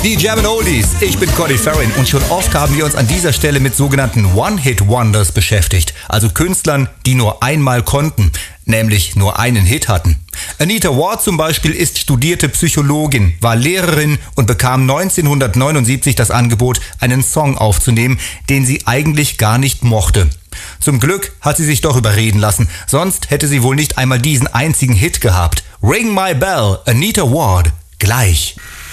Die German Oldies. Ich bin Conny Farrin und schon oft haben wir uns an dieser Stelle mit sogenannten One-Hit-Wonders beschäftigt. Also Künstlern, die nur einmal konnten, nämlich nur einen Hit hatten. Anita Ward zum Beispiel ist studierte Psychologin, war Lehrerin und bekam 1979 das Angebot, einen Song aufzunehmen, den sie eigentlich gar nicht mochte. Zum Glück hat sie sich doch überreden lassen, sonst hätte sie wohl nicht einmal diesen einzigen Hit gehabt. Ring My Bell, Anita Ward, gleich.